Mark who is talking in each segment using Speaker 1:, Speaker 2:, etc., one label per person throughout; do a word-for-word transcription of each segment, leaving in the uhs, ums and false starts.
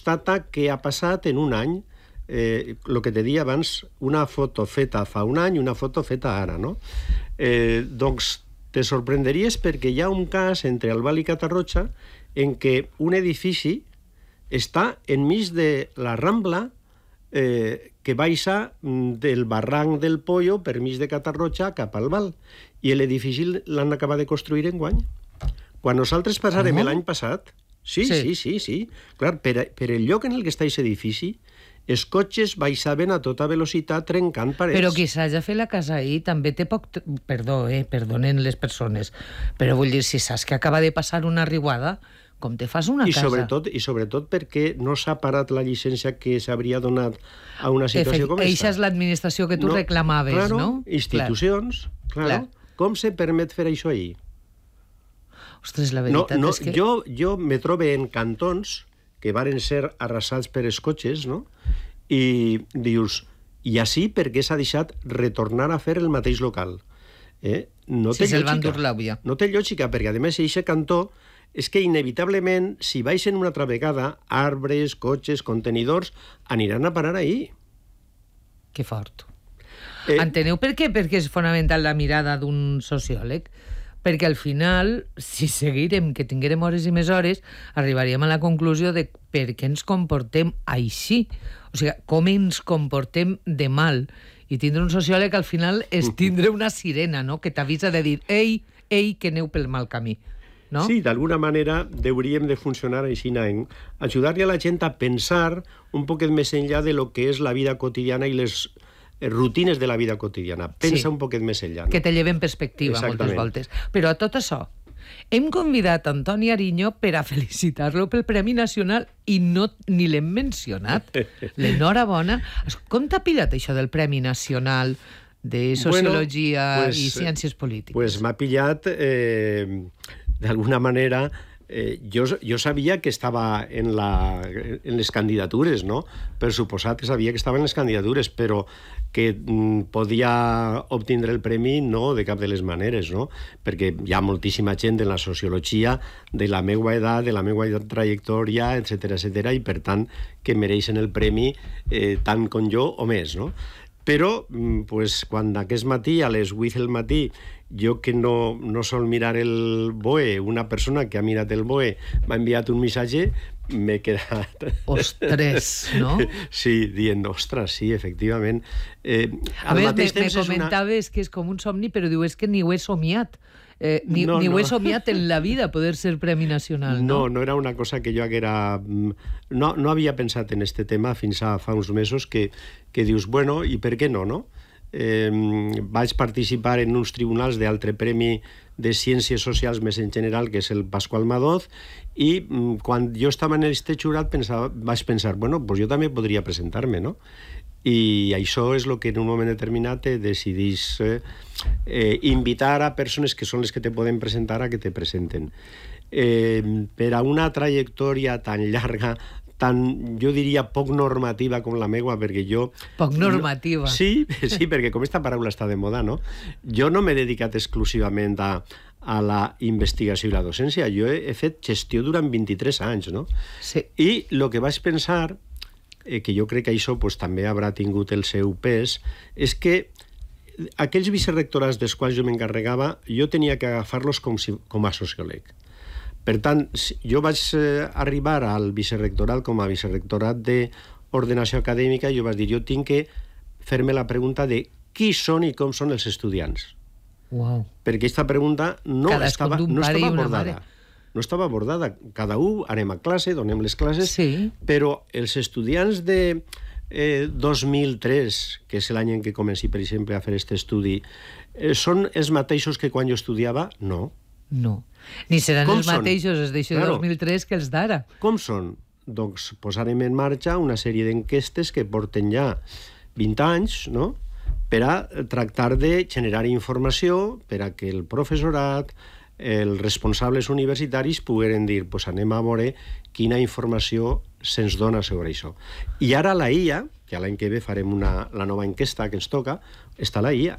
Speaker 1: constata què ha passat en un any. Eh, el que te deia abans, una foto feta fa un any i una foto feta ara, no? Eh, doncs te sorprenderies perquè hi ha un cas entre Albal i Catarroja en què un edifici està enmig de la Rambla eh, que baixa del barranc del Pollo per mig de Catarroja cap al Val, i l'edifici l'han acabat de construir enguany. Quan nosaltres passarem
Speaker 2: Oh.
Speaker 1: l'any passat, sí,
Speaker 2: Sí.
Speaker 1: sí, sí, sí, clar, per, per el lloc en el que està aquest edifici, els cotxes baixaven a tota velocitat trencant parets.
Speaker 2: Però qui s'hagi fet la casa ahir també té poc... Perdó, eh, perdonen les persones, però vull dir, si saps que acaba de passar una riuada, com te fas una
Speaker 1: I
Speaker 2: casa?
Speaker 1: sobretot, I sobretot perquè no s'ha parat la llicència que s'hauria donat a una situació
Speaker 2: Efect,
Speaker 1: com
Speaker 2: eixa
Speaker 1: aquesta.
Speaker 2: és l'administració que tu
Speaker 1: No,
Speaker 2: reclamaves,
Speaker 1: claro,
Speaker 2: no?
Speaker 1: institucions, claro.
Speaker 2: Clar.
Speaker 1: Com se permet fer això ahir?
Speaker 2: Ostres, la
Speaker 1: No,
Speaker 2: veritat
Speaker 1: no,
Speaker 2: és que...
Speaker 1: jo, jo me trobe en cantons que varen ser arrasats per els cotxes, no? I dius, i així per què s'ha deixat retornar a fer el mateix local? Eh? No
Speaker 2: Si
Speaker 1: té
Speaker 2: se'l van
Speaker 1: lògica.
Speaker 2: dur l'àvia.
Speaker 1: No té lògica, perquè a més aquest cantó és que inevitablement, si baixen una altra vegada, arbres, cotxes, contenidors, aniran a parar ahir.
Speaker 2: Que fort.
Speaker 1: Eh,
Speaker 2: Enteneu per què? Perquè és fonamental la mirada d'un sociòleg. Perquè al final, si seguirem, que tinguérem hores i més hores, arribaríem a la conclusió de per què ens comportem així. O sigui, com ens comportem de mal. I tindre un sociòleg al final és tindre una sirena, no?, que t'avisa de dir, ei, ei, que aneu pel mal camí. No?
Speaker 1: Sí, d'alguna manera hauríem de funcionar així, en ajudar-li a la gent a pensar un poquet més enllà de lo que és la vida quotidiana i les rutines de la vida quotidiana. Pensa
Speaker 2: Sí.
Speaker 1: un poquet més enllà. No?
Speaker 2: Que te lleven perspectiva moltes
Speaker 1: Exactament.
Speaker 2: voltes. Però a tot això, hem convidat Antoni Ariño per a felicitar-lo pel Premi Nacional i no, ni l'hem mencionat. L'enhorabona. Com t'ha pillat això del Premi Nacional de Sociologia
Speaker 1: Bueno, pues,
Speaker 2: i Ciències Polítiques?
Speaker 1: Pues m'ha pillat, eh, d'alguna manera, eh, jo, jo sabia que estava en, la, en les candidatures, no? Per suposat que sabia que estava en les candidatures, però que mm, podia obtindre el premi no de cap de les maneres, no? Perquè hi ha moltíssima gent en la sociologia de la meva edat, de la meva trajectòria, etcètera, etcètera, i per tant que mereixen el premi eh, tant com jo o més, no? Però, pues, quan aquest matí, a les vuit del matí, jo que no, no sol mirar el B O E, una persona que ha mirat el B O E m'ha enviat un missatge, m'he quedat...
Speaker 2: Ostres, no?
Speaker 1: Sí, dient, ostres, sí, efectivament. Eh,
Speaker 2: A
Speaker 1: al
Speaker 2: veure, me,
Speaker 1: mateix
Speaker 2: me
Speaker 1: temps és una...
Speaker 2: comentaves que és com un somni, però diu, és que ni ho he somiat. Eh, ni
Speaker 1: No,
Speaker 2: ni ho
Speaker 1: no.
Speaker 2: he somiat en la vida, poder ser Premi Nacional, no?
Speaker 1: No, no era una cosa que jo haguera... No, no havia pensat en este tema fins a fa uns mesos que, que dius, bueno, i per què no, no? Eh, vaig participar en uns tribunals d'altre premi de Ciències Socials més en general, que és el Pasqual Madoz, i mm, quan jo estava en este jurat pensava, vaig pensar, bueno, pues jo també podria presentar-me, no? I això és el que en un moment determinat te decidís eh, eh, invitar a persones que són les que te poden presentar a que te presenten. Eh, per a una trajectòria tan llarga, tan, jo diria, poc normativa com la meua, perquè jo...
Speaker 2: Poc normativa.
Speaker 1: No, sí, sí, perquè com esta paraula està de moda, no? Jo no m'he dedicat exclusivament a, a la investigació i la docència. Jo he, he fet gestió durant vint-i-tres anys, no?
Speaker 2: Sí.
Speaker 1: I el que vaig pensar, eh, que jo crec que això pues, també haurà tingut el seu pes, és que aquells vicerrectorats dels quals jo m'encarregava, jo tenia que agafar-los com, si, com a sociòleg. Per tant, jo vaig eh, arribar al vicerrectorat com a vicerrectorat d'ordenació acadèmica i jo vaig dir, jo tinc que fer-me la pregunta de qui són i com són els estudiants.
Speaker 2: Uau.
Speaker 1: Perquè aquesta pregunta no
Speaker 2: Cadascun
Speaker 1: estava,
Speaker 2: d'un
Speaker 1: no
Speaker 2: pare i
Speaker 1: estava
Speaker 2: una
Speaker 1: abordada.
Speaker 2: mare.
Speaker 1: No estava abordada. Cada un anem a classe, donem les classes,
Speaker 2: Sí.
Speaker 1: però els estudiants de eh, dos mil tres, que és l'any en què comenci, per exemple, a fer aquest estudi, eh, són els mateixos que quan jo estudiava? No.
Speaker 2: No. Ni seran
Speaker 1: Com
Speaker 2: els
Speaker 1: són?
Speaker 2: mateixos els d'això de
Speaker 1: Claro.
Speaker 2: dos mil tres que els d'ara.
Speaker 1: Com són? Doncs posarem en marxa una sèrie d'enquestes que porten ja vint anys, no?, per a tractar de generar informació per a que el professorat, els responsables universitaris pogueren dir, pues anem a veure quina informació se'ns dona sobre això. I ara la I A, que l'any que ve farem una, la nova enquesta que ens toca, està la I A.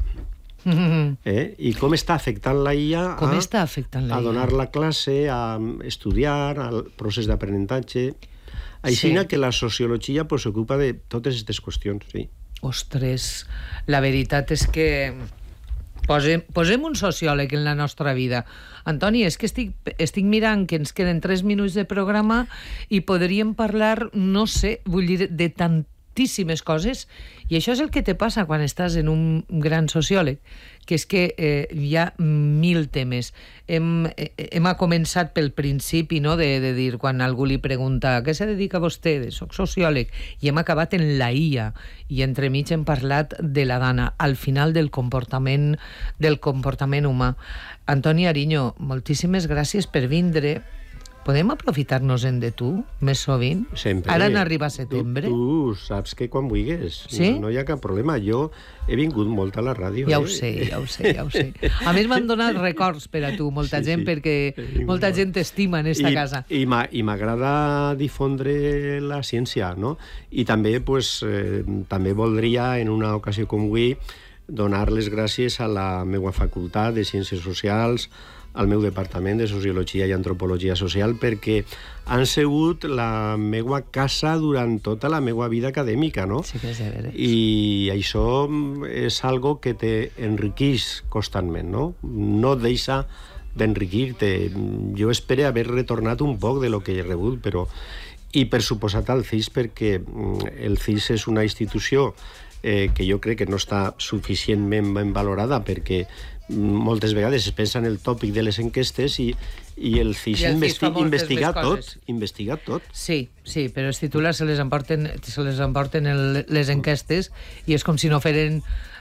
Speaker 1: Eh? I com està afectant la I A
Speaker 2: Com
Speaker 1: a,
Speaker 2: està afectant la
Speaker 1: a
Speaker 2: I A?
Speaker 1: donar la classe, a estudiar, al procés d'aprenentatge. Així
Speaker 2: Sí.
Speaker 1: que la sociologia pues, s'ocupa de totes aquestes qüestions, sí.
Speaker 2: Ostres, la veritat és que posem, posem un sociòleg en la nostra vida. Antoni, és que estic, estic mirant que ens queden tres minuts de programa i podríem parlar, no sé, vull dir, de tantíssimes coses, i això és el que te passa quan estàs en un gran sociòleg, que és que eh, hi ha mil temes. Hem, eh, hem començat pel principi, no?, de, de dir, quan algú li pregunta a què se dedica vostè? Soc sociòleg. I hem acabat en la I A, i entremig hem parlat de la dana, al final del comportament, del comportament humà. Antoni Ariño, moltíssimes gràcies per vindre. Podem aprofitar-nos-en de tu més sovint?
Speaker 1: Sempre.
Speaker 2: Ara n'arriba setembre.
Speaker 1: Tu, tu saps que quan vulguis.
Speaker 2: Sí?
Speaker 1: No, no hi ha cap problema. Jo he vingut molt a la ràdio.
Speaker 2: Ja
Speaker 1: eh?
Speaker 2: ho sé, ja ho sé, ja ho sé. A més, m'han donat records per a tu, molta
Speaker 1: Sí,
Speaker 2: gent,
Speaker 1: sí.
Speaker 2: perquè molta gent t'estima en esta
Speaker 1: I,
Speaker 2: casa.
Speaker 1: I, m'a- i m'agrada difondre la ciència, no? I també, pues, eh, també voldria, en una ocasió com avui, donar les gràcies a la meva facultat de Ciències Socials, al meu departament de Sociologia i Antropologia Social, perquè han sigut la meva casa durant tota la meva vida acadèmica, no?
Speaker 2: Sí que és de veres.
Speaker 1: I això és algo que t'enriqueix constantment, no? No deixa d'enriquir-te. Jo espero haver retornat un poc de lo que he rebut, però... I per suposat al C I S, perquè el C I S és una institució eh, que jo crec que no està suficientment ben valorada, perquè moltes vegades es pensa en el tòpic de les enquestes i, i el C I S,
Speaker 2: I el C I S
Speaker 1: investi
Speaker 2: fa moltes
Speaker 1: investiga
Speaker 2: més
Speaker 1: tot,
Speaker 2: coses.
Speaker 1: investiga tot.
Speaker 2: Sí, sí, però els titulars se les emporten, se les emporten el, les enquestes i és com si no feren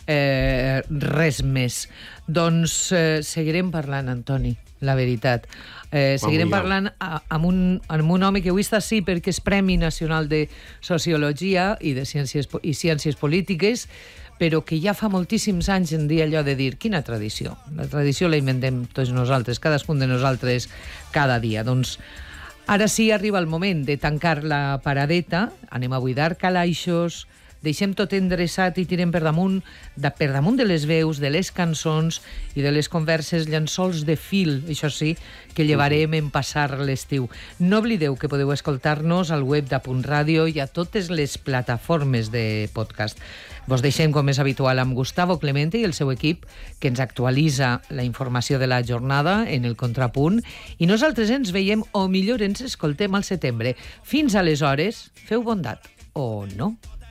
Speaker 2: eh, res més. Doncs eh, seguirem parlant, Antoni, la veritat. Eh, seguirem
Speaker 1: vulgueu.
Speaker 2: parlant a, amb, un, amb un home que avui està sí perquè és Premi Nacional de Sociologia i de Ciències, po- i Ciències Polítiques, però que ja fa moltíssims anys en dia allò de dir quina tradició. La tradició la inventem tots nosaltres, cadascun de nosaltres cada dia. Doncs ara sí arriba el moment de tancar la paradeta, anem a buidar calaixos, deixem tot endreçat i tirem per damunt, de, per damunt de les veus, de les cançons i de les converses llençols de fil, això sí, que llevarem en passar l'estiu. No oblideu que podeu escoltar-nos al web d'Apunt Ràdio i a totes les plataformes de podcast. Vos deixem, com és habitual, amb Gustavo Clemente i el seu equip, que ens actualitza la informació de la jornada en el Contrapunt, i nosaltres ens veiem, o millor ens escoltem al setembre. Fins aleshores, feu bondat, o no.